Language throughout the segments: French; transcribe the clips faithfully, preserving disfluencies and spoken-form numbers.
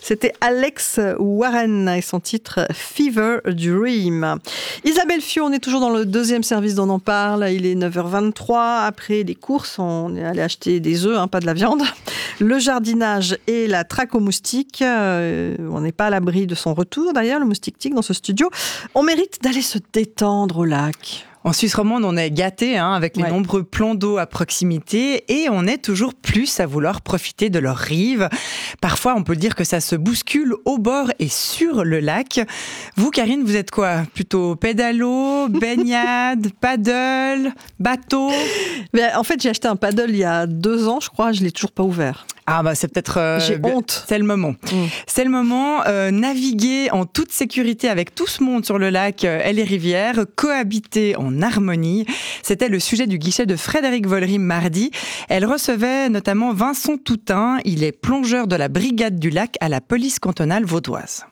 C'était Alex Warren et son titre Fever Dream. Isabelle Fiot, on est toujours dans le deuxième service dont on en parle. Il est neuf heures vingt-trois. Après les courses, on est allé acheter des œufs, hein, pas de la viande. Le jardinage et la traque aux moustiques. Euh, on n'est pas à l'abri de son retour d'ailleurs, le moustique tic dans ce studio. On mérite d'aller se détendre au lac. En Suisse romande, on est gâtés hein, avec les ouais. nombreux plans d'eau à proximité et on est toujours plus à vouloir profiter de leurs rives. Parfois, on peut dire que ça se bouscule au bord et sur le lac. Vous, Karine, vous êtes quoi ? Plutôt pédalo, baignade, paddle, bateau ? Mais en fait, j'ai acheté un paddle il y a deux ans, je crois. Je ne l'ai toujours pas ouvert. Ah bah c'est peut-être... Euh, J'ai honte. C'est le moment. Mmh. C'est le moment. Euh, naviguer en toute sécurité avec tout ce monde sur le lac euh, et les rivières. Cohabiter en harmonie. C'était le sujet du guichet de Frédéric Vollery mardi. Elle recevait notamment Vincent Toutain. Il est plongeur de la brigade du lac à la police cantonale vaudoise.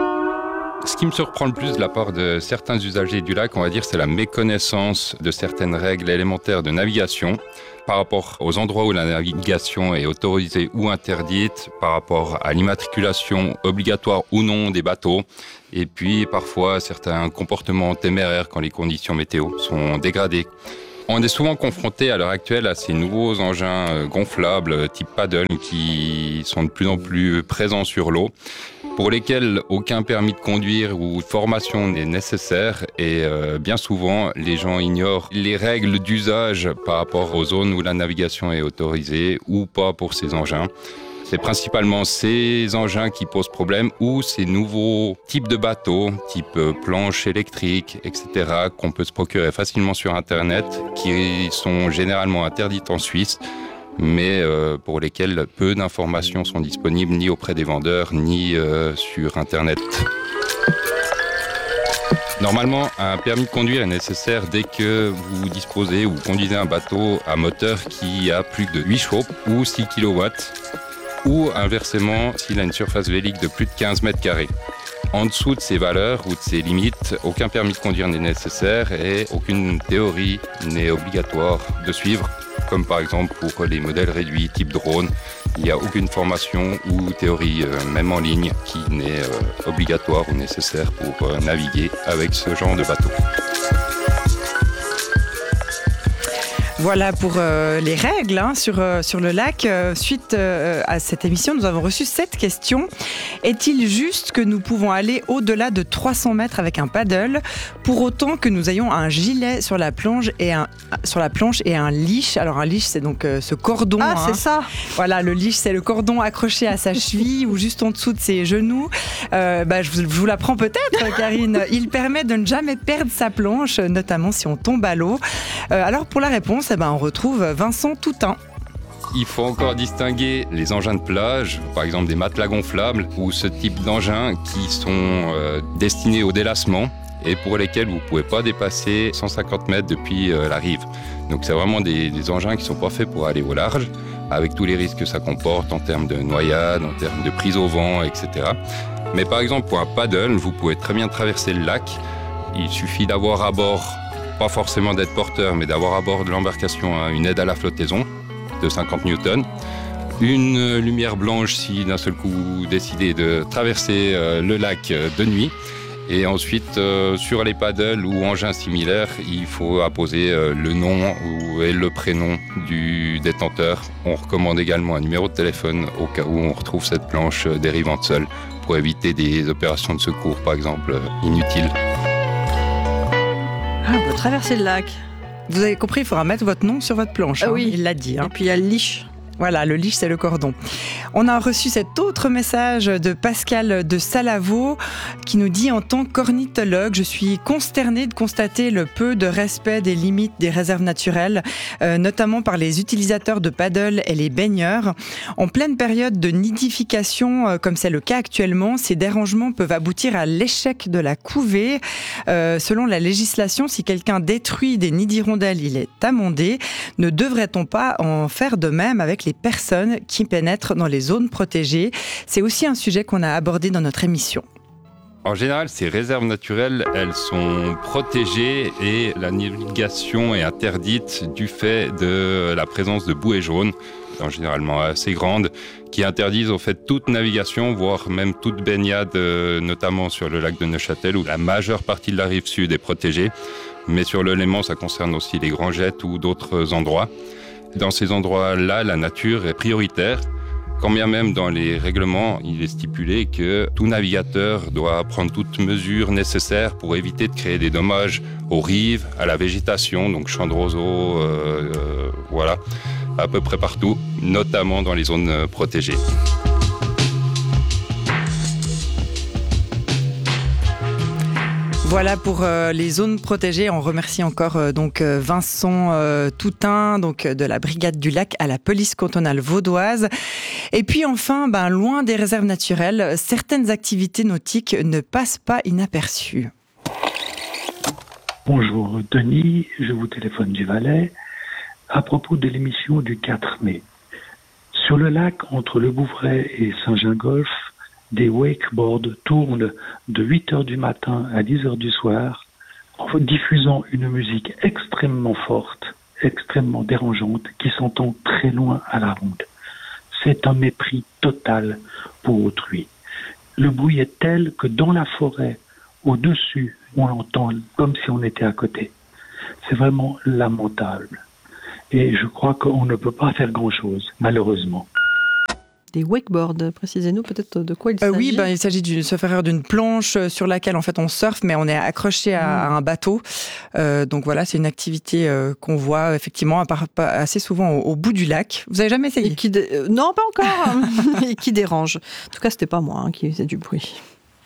Ce qui me surprend le plus de la part de certains usagers du lac, on va dire, c'est la méconnaissance de certaines règles élémentaires de navigation par rapport aux endroits où la navigation est autorisée ou interdite, par rapport à l'immatriculation obligatoire ou non des bateaux, et puis parfois certains comportements téméraires quand les conditions météo sont dégradées. On est souvent confronté à l'heure actuelle à ces nouveaux engins gonflables type paddle qui sont de plus en plus présents sur l'eau, pour lesquels aucun permis de conduire ou formation n'est nécessaire et euh, bien souvent les gens ignorent les règles d'usage par rapport aux zones où la navigation est autorisée ou pas pour ces engins. C'est principalement ces engins qui posent problème ou ces nouveaux types de bateaux, type planches électriques, et cetera, qu'on peut se procurer facilement sur Internet, qui sont généralement interdites en Suisse, mais euh, pour lesquels peu d'informations sont disponibles ni auprès des vendeurs, ni euh, sur Internet. Normalement, un permis de conduire est nécessaire dès que vous disposez ou vous conduisez un bateau à moteur qui a plus de huit chevaux ou six kilowatts. Ou inversement, s'il a une surface vélique de plus de quinze mètres carrés. En dessous de ces valeurs ou de ces limites, aucun permis de conduire n'est nécessaire et aucune théorie n'est obligatoire de suivre, comme par exemple pour les modèles réduits type drone. Il n'y a aucune formation ou théorie, euh, même en ligne, qui n'est euh, obligatoire ou nécessaire pour euh, naviguer avec ce genre de bateau. Voilà pour euh, les règles hein, sur, euh, sur le lac. Euh, suite euh, à cette émission, nous avons reçu cette question. Est-il juste que nous pouvons aller au-delà de trois cents mètres avec un paddle pour autant que nous ayons un gilet sur la planche et un, sur la planche et un leash? Alors un leash, c'est donc euh, ce cordon. Ah, hein. c'est ça. Voilà, le leash, c'est le cordon accroché à sa cheville ou juste en dessous de ses genoux. Euh, bah, je, vous, je vous l'apprends peut-être, Karine. Il permet de ne jamais perdre sa planche, notamment si on tombe à l'eau. Euh, alors pour la réponse, eh ben, on retrouve Vincent Toutain. Il faut encore distinguer les engins de plage, par exemple des matelas gonflables, ou ce type d'engins qui sont euh, destinés au délassement et pour lesquels vous ne pouvez pas dépasser cent cinquante mètres depuis euh, la rive. Donc c'est vraiment des, des engins qui ne sont pas faits pour aller au large, avec tous les risques que ça comporte en termes de noyade, en termes de prise au vent, et cetera. Mais par exemple, pour un paddle, vous pouvez très bien traverser le lac. Il suffit d'avoir à bord, pas forcément d'être porteur, mais d'avoir à bord de l'embarcation une aide à la flottaison de cinquante newtons. Une lumière blanche si d'un seul coup vous décidez de traverser le lac de nuit. Et ensuite, euh, sur les paddles ou engins similaires, il faut apposer euh, le nom ou, et le prénom du détenteur. On recommande également un numéro de téléphone au cas où on retrouve cette planche dérivante seule pour éviter des opérations de secours, par exemple, inutiles. Ah, on peut traverser le lac. Vous avez compris, il faudra mettre votre nom sur votre planche. Ah hein, oui. Il l'a dit. Hein. Et puis il y a le leash. Voilà, le leash, c'est le cordon. On a reçu cet autre message de Pascal de Salavo qui nous dit « En tant qu'ornithologue, je suis consternée de constater le peu de respect des limites des réserves naturelles, euh, notamment par les utilisateurs de paddle et les baigneurs. En pleine période de nidification, euh, comme c'est le cas actuellement, ces dérangements peuvent aboutir à l'échec de la couvée. Euh, selon la législation, si quelqu'un détruit des nids d'hirondelles, il est amendé. Ne devrait-on pas en faire de même avec les personnes qui pénètrent dans les zones protégées? C'est aussi un sujet qu'on a abordé dans notre émission. En général, ces réserves naturelles, elles sont protégées et la navigation est interdite du fait de la présence de bouées jaunes. généralement assez grandes, qui interdisent au fait toute navigation, voire même toute baignade, notamment sur le lac de Neuchâtel, où la majeure partie de la rive sud est protégée. Mais sur le Léman, ça concerne aussi les Grands Gets ou d'autres endroits. Dans ces endroits-là, la nature est prioritaire. Quand bien même dans les règlements, il est stipulé que tout navigateur doit prendre toutes mesures nécessaires pour éviter de créer des dommages aux rives, à la végétation, donc champs de roseaux, euh, euh, voilà, à peu près partout, notamment dans les zones protégées. Voilà pour euh, les zones protégées. On remercie encore euh, donc euh, Vincent euh, Toutain, donc de la Brigade du Lac à la police cantonale vaudoise. Et puis enfin, ben, loin des réserves naturelles, certaines activités nautiques ne passent pas inaperçues. Bonjour Denis, je vous téléphone du Valais à propos de l'émission du quatre mai. Sur le lac entre Le Bouvray et Saint-Gingolf, des wakeboards tournent de huit heures du matin à dix heures du soir en diffusant une musique extrêmement forte, extrêmement dérangeante qui s'entend très loin à la ronde. C'est un mépris total pour autrui. Le bruit est tel que dans la forêt, au-dessus, on l'entend comme si on était à côté. C'est vraiment lamentable. Et je crois qu'on ne peut pas faire grand-chose, malheureusement. Des wakeboards, précisez-nous peut-être de quoi il euh, s'agit. Oui, ben, il s'agit d'une, sauf erreur, d'une planche sur laquelle en fait on surfe, mais on est accroché à, mmh. à un bateau. Euh, donc voilà, c'est une activité euh, qu'on voit effectivement assez souvent au, au bout du lac. Vous avez jamais essayé ? Et qui dé... euh, Non, pas encore. Et qui dérange. En tout cas, c'était pas moi hein, qui faisait du bruit.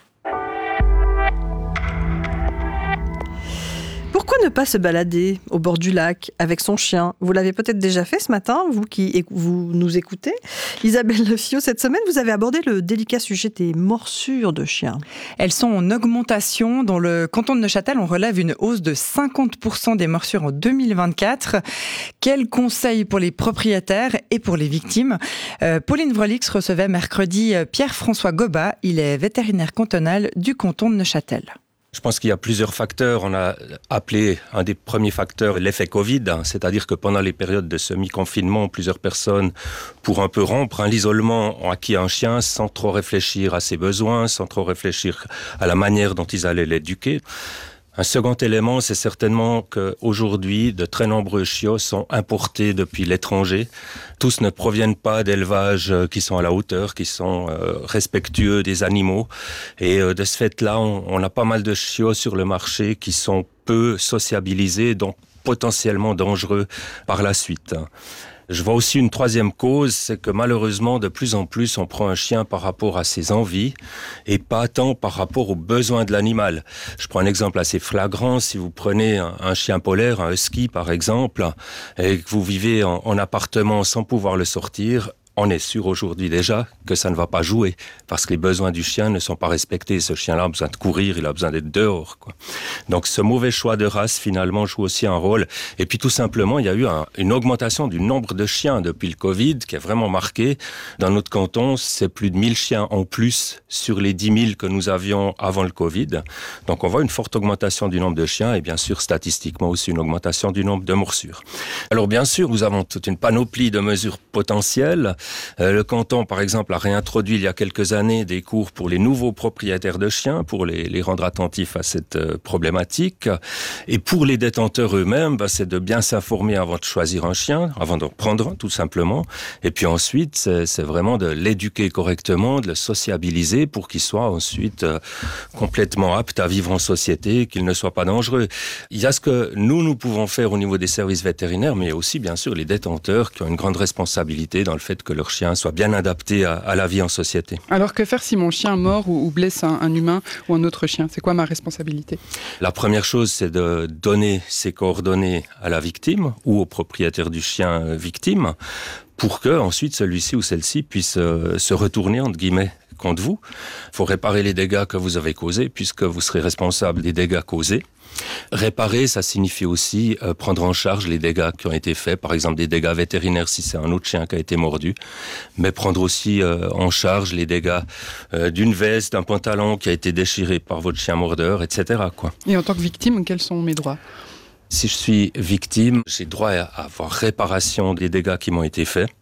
Pourquoi ne pas se balader au bord du lac avec son chien ? Vous l'avez peut-être déjà fait ce matin, vous qui vous nous écoutez. Isabelle Lefiot, cette semaine, vous avez abordé le délicat sujet des morsures de chiens. Elles sont en augmentation. Dans le canton de Neuchâtel, on relève une hausse de cinquante pour cent des morsures en deux mille vingt-quatre. Quels conseils pour les propriétaires et pour les victimes ? euh, Pauline Vrolix recevait mercredi Pierre-François Goba. Il est vétérinaire cantonal du canton de Neuchâtel. Je pense qu'il y a plusieurs facteurs. On a appelé un des premiers facteurs l'effet Covid, c'est-à-dire que pendant les périodes de semi-confinement, plusieurs personnes, pour un peu rompre hein, l'isolement, ont acquis un chien sans trop réfléchir à ses besoins, sans trop réfléchir à la manière dont ils allaient l'éduquer. Un second élément, c'est certainement qu'aujourd'hui, de très nombreux chiots sont importés depuis l'étranger. Tous ne proviennent pas d'élevages qui sont à la hauteur, qui sont euh, respectueux des animaux. Et euh, de ce fait-là, on, on a pas mal de chiots sur le marché qui sont peu sociabilisés, donc potentiellement dangereux par la suite. Je vois aussi une troisième cause, c'est que malheureusement, de plus en plus, on prend un chien par rapport à ses envies et pas tant par rapport aux besoins de l'animal. Je prends un exemple assez flagrant. Si vous prenez un, un chien polaire, un husky par exemple, et que vous vivez en, en appartement sans pouvoir le sortir, on est sûr aujourd'hui déjà que ça ne va pas jouer parce que les besoins du chien ne sont pas respectés. Ce chien-là a besoin de courir, il a besoin d'être dehors, quoi. Donc ce mauvais choix de race finalement joue aussi un rôle. Et puis tout simplement, il y a eu un, une augmentation du nombre de chiens depuis le Covid qui est vraiment marqué. Dans notre canton, c'est plus de mille chiens en plus sur les dix mille que nous avions avant le Covid. Donc on voit une forte augmentation du nombre de chiens et bien sûr statistiquement aussi une augmentation du nombre de morsures. Alors bien sûr, nous avons toute une panoplie de mesures potentielles. Euh, le canton, par exemple, a réintroduit il y a quelques années des cours pour les nouveaux propriétaires de chiens, pour les, les rendre attentifs à cette euh, problématique. Et pour les détenteurs eux-mêmes, bah, c'est de bien s'informer avant de choisir un chien, avant d'en prendre un, tout simplement. Et puis ensuite, c'est, c'est vraiment de l'éduquer correctement, de le sociabiliser pour qu'il soit ensuite euh, complètement apte à vivre en société, qu'il ne soit pas dangereux. Il y a ce que nous, nous pouvons faire au niveau des services vétérinaires, mais il y a aussi, bien sûr, les détenteurs qui ont une grande responsabilité dans le fait que leur chien soit bien adapté à, à la vie en société. Alors que faire si mon chien mord ou, ou blesse un, un humain ou un autre chien ? C'est quoi ma responsabilité ? La première chose, c'est de donner ses coordonnées à la victime ou au propriétaire du chien victime pour que ensuite celui-ci ou celle-ci puisse euh, se retourner, entre guillemets, contre vous. Il faut réparer les dégâts que vous avez causés puisque vous serez responsable des dégâts causés. Réparer, ça signifie aussi euh, prendre en charge les dégâts qui ont été faits, par exemple des dégâts vétérinaires si c'est un autre chien qui a été mordu, mais prendre aussi euh, en charge les dégâts euh, d'une veste, d'un pantalon qui a été déchiré par votre chien mordeur, et cetera, quoi. Et en tant que victime, quels sont mes droits ? Si je suis victime, j'ai droit à avoir réparation des dégâts qui m'ont été faits.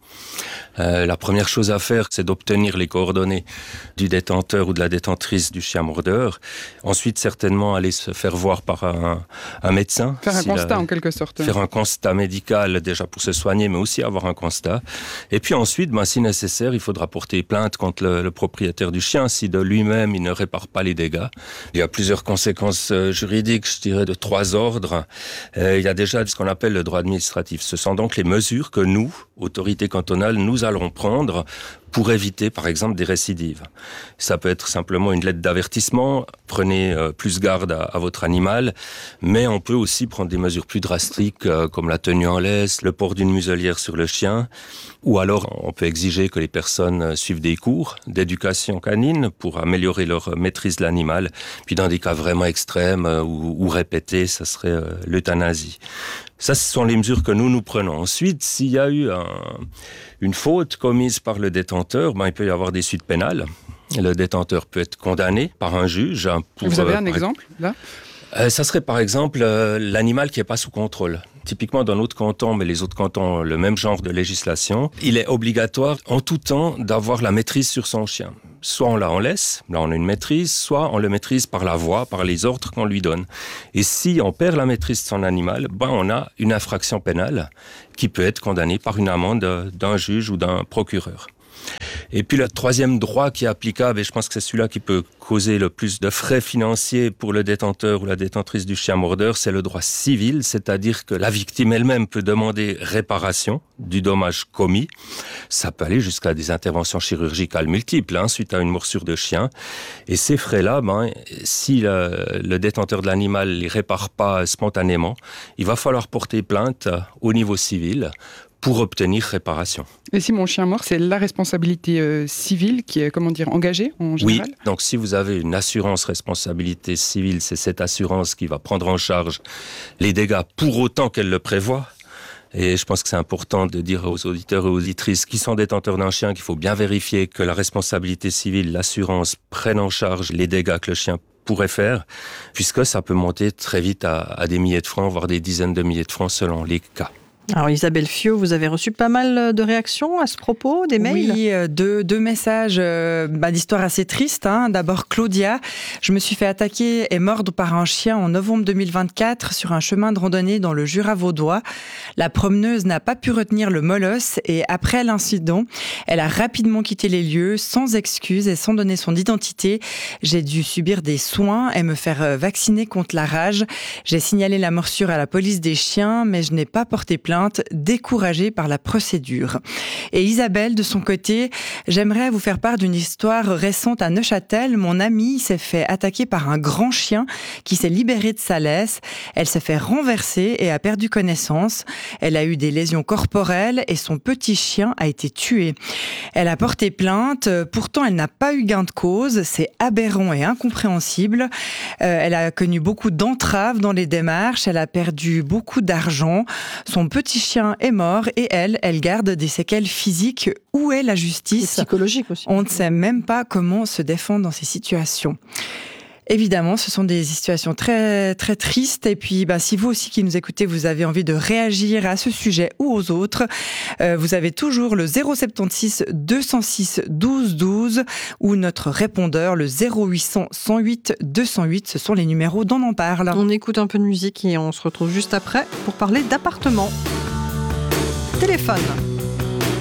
Euh, la première chose à faire, c'est d'obtenir les coordonnées du détenteur ou de la détentrice du chien mordeur. Ensuite, certainement, aller se faire voir par un, un médecin. Faire un si constat la, en quelque sorte. Faire un constat médical déjà pour se soigner, mais aussi avoir un constat. Et puis ensuite, ben, si nécessaire, il faudra porter plainte contre le, le propriétaire du chien si de lui-même il ne répare pas les dégâts. Il y a plusieurs conséquences euh, juridiques, je dirais de trois ordres. Euh, il y a déjà ce qu'on appelle le droit administratif. Ce sont donc les mesures que nous, autorités cantonales, nous allons prendre pour éviter, par exemple, des récidives. Ça peut être simplement une lettre d'avertissement, prenez euh, plus garde à, à votre animal, mais on peut aussi prendre des mesures plus drastiques, euh, comme la tenue en laisse, le port d'une muselière sur le chien, ou alors on peut exiger que les personnes suivent des cours d'éducation canine pour améliorer leur maîtrise de l'animal. Puis dans des cas vraiment extrêmes euh, ou, ou répétés, ça serait euh, l'euthanasie. Ça, ce sont les mesures que nous, nous prenons. Ensuite, s'il y a eu un, une faute commise par le détenteur, ben, il peut y avoir des suites pénales. Le détenteur peut être condamné par un juge. Pour, Vous avez un euh, exemple, là ? euh, Ça serait par exemple euh, l'animal qui n'est pas sous contrôle. Typiquement dans notre canton, mais les autres cantons ont le même genre de législation, il est obligatoire en tout temps d'avoir la maîtrise sur son chien. Soit on la en laisse, là on a une maîtrise, soit on le maîtrise par la voix, par les ordres qu'on lui donne. Et si on perd la maîtrise de son animal, ben on a une infraction pénale qui peut être condamnée par une amende d'un juge ou d'un procureur. Et puis le troisième droit qui est applicable, et je pense que c'est celui-là qui peut causer le plus de frais financiers pour le détenteur ou la détentrice du chien mordeur, c'est le droit civil, c'est-à-dire que la victime elle-même peut demander réparation du dommage commis. Ça peut aller jusqu'à des interventions chirurgicales multiples, hein, suite à une morsure de chien. Et ces frais-là, ben, si le, le détenteur de l'animal les répare pas spontanément, il va falloir porter plainte au niveau civil pour obtenir réparation. Et si mon chien mord, c'est la responsabilité euh, civile qui est, comment dire, engagée en général ? Oui, donc si vous avez une assurance responsabilité civile, c'est cette assurance qui va prendre en charge les dégâts pour autant qu'elle le prévoit. Et je pense que c'est important de dire aux auditeurs et aux auditrices qui sont détenteurs d'un chien qu'il faut bien vérifier que la responsabilité civile, l'assurance, prenne en charge les dégâts que le chien pourrait faire, puisque ça peut monter très vite à, à des milliers de francs, voire des dizaines de milliers de francs selon les cas. Alors Isabelle Fiot, vous avez reçu pas mal de réactions à ce propos, des mails ? Oui, deux, deux messages euh, bah, d'histoires assez tristes. Hein. D'abord Claudia, je me suis fait attaquer et mordre par un chien en novembre deux mille vingt-quatre sur un chemin de randonnée dans le Jura vaudois. La promeneuse n'a pas pu retenir le molosse et après l'incident, elle a rapidement quitté les lieux sans excuse et sans donner son identité. J'ai dû subir des soins et me faire vacciner contre la rage. J'ai signalé la morsure à la police des chiens, mais je n'ai pas porté plainte, découragée par la procédure. Et Isabelle, de son côté, j'aimerais vous faire part d'une histoire récente à Neuchâtel. Mon amie s'est fait attaquer par un grand chien qui s'est libéré de sa laisse. Elle s'est fait renverser et a perdu connaissance. Elle a eu des lésions corporelles et son petit chien a été tué. Elle a porté plainte, pourtant elle n'a pas eu gain de cause. C'est aberrant et incompréhensible. Euh, elle a connu beaucoup d'entraves dans les démarches. Elle a perdu beaucoup d'argent. Son petit petit chien est mort et elle, elle garde des séquelles physiques. Où est la justice ? Psychologique aussi. On ne sait même pas comment se défendre dans ces situations. Évidemment, ce sont des situations très très tristes. Et puis, bah, si vous aussi qui nous écoutez, vous avez envie de réagir à ce sujet ou aux autres, euh, vous avez toujours le zéro sept six deux zéro six douze douze ou notre répondeur le zéro huit cents cent huit deux cent huit. Ce sont les numéros d'On en parle. On écoute un peu de musique et on se retrouve juste après pour parler d'appartements. Téléphone.